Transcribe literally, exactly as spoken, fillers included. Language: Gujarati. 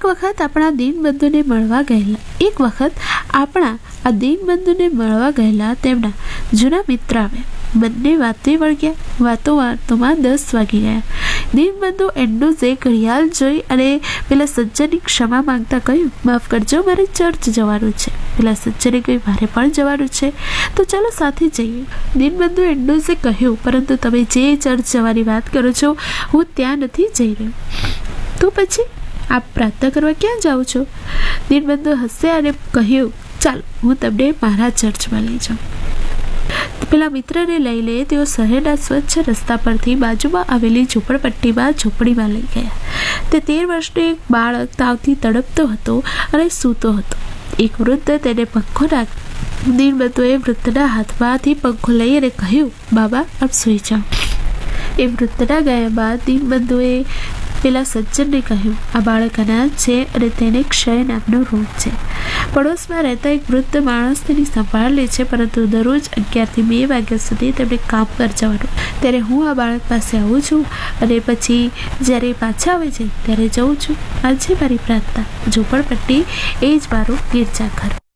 વખત આપણા દીનબંધુને મળવા ગયેલા એક વખત આપણા આ દીનબંધુને મળવા ગયેલા તેમના જૂના મિત્ર આવ્યા. બંને વાતે વળગ્યા. વાતો વાતોમાં દસ વાગી ગયા. દીનબંધુ એન્ડ્રુઝે ઘડિયાળ જોઈ અને પેલા સજ્જનની ક્ષમા માંગતા કહ્યું, માફ કરજો, મારે ચર્ચ જવાનું છે. પેલા સજ્જને કહ્યું, મારે પણ જવાનું છે, તો ચાલો સાથે જઈએ. દીનબંધુ એન્ડ્રુઝે કહ્યું, પરંતુ તમે જે ચર્ચ જવાની વાત કરો છો હું ત્યાં નથી જઈ રહ્યો. તો પછી આપ પ્રાર્થના કરવા ક્યાં જાઓ છો? દીનબંધુ હસ્યા અને કહ્યું, ચાલો હું તમને મારા ચર્ચમાં લઈ જાઉં. પેલા મિત્રને લઈને તેઓ શહેરના સ્વચ્છ રસ્તા પરથી બાજુમાં આવેલી ઝૂંપડપટ્ટીમાં ઝૂંપડીમાં લઈ ગયા. તે તેર વર્ષનો એક બાળક તાવથી તડપતો હતો અને સૂતો હતો. એક વૃદ્ધ તેને પંખો નાખ્યો. દીનબંધુએ વૃદ્ધના હાથમાંથી પંખો લઈ અને કહ્યું, બાબા આપ સૂઈ જાઓ. એ વૃદ્ધના ગયા બાદ દીનબંધુએ પેલા સજ્જનને કહ્યું, આ બાળક અનાથ છે અને તેને ક્ષય નામનો રોગ છે. પડોશમાં રહેતા એક વૃદ્ધ માણસ તેની સંભાળ લે છે, પરંતુ દરરોજ અગિયારથી બે વાગ્યા સુધી તેમને કામ પર જવાનું. ત્યારે હું આ બાળક પાસે આવું છું અને પછી જ્યારે પાછા આવે છે ત્યારે જઉં છું. આજે મારી પ્રાર્થના. ઝૂંપડપટ્ટી એ જ મારું ગિરજાઘર.